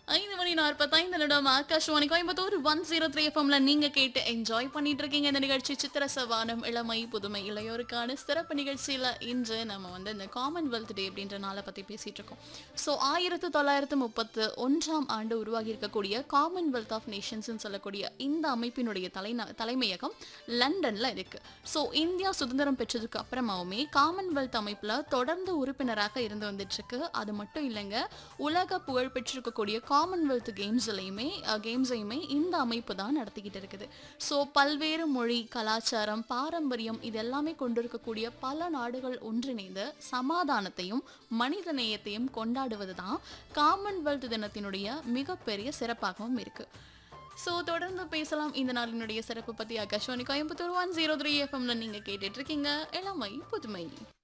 5:45 ஆகாஷ்வாணி கோயம்புத்தூர் 103 எஃப்எம்ல நீங்க கேட்டு என்ஜாய் பண்ணிட்டு இருக்கீங்க. இந்த நிகழ்ச்சி சித்திர சவானம் இளமை புதுமை இளையோருக்கான சிறப்பு நிகழ்ச்சியில இன்று நம்ம இந்த காமன்வெல்த் டே அப்படின்ற நாளை பத்தி பேசிட்டு இருக்கோம். ஸோ 1931 ஆண்டு உருவாகி இருக்கக்கூடிய காமன்வெல்த் ஆஃப் நேஷன்ஸ் சொல்லக்கூடிய இந்த அமைப்பினுடைய தலைமையகம் லண்டன்ல இருக்கு. ஸோ இந்தியா சுதந்திரம் பெற்றதுக்கு அப்புறமாவுமே காமன்வெல்த் அமைப்புல தொடர்ந்து உறுப்பினராக இருந்து வந்துட்டு இருக்கு. அது மட்டும் இல்லைங்க, உலக புகழ் பெற்றிருக்கக்கூடிய காமன்வெல்த் கேம்ஸையுமே இந்த அமைப்பு தான் நடத்திக்கிட்டு இருக்குது. ஸோ பல்வேறு மொழி, கலாச்சாரம், பாரம்பரியம் இதெல்லாமே கொண்டிருக்கக்கூடிய பல நாடுகள் ஒன்றிணைந்து சமாதானத்தையும் மனித நேயத்தையும் கொண்டாடுவது தான் காமன்வெல்த் தினத்தினுடைய மிகப்பெரிய சிறப்பாகவும் இருக்கு. ஸோ தொடர்ந்து பேசலாம் இந்த நாளினுடைய சிறப்பு பத்தி. ஆகாஷ்வாணி கோயம்புத்தூர் 103 எஃப்எம்ல நீங்க கேட்டுட்டு இருக்கீங்க இளமை புதுமை.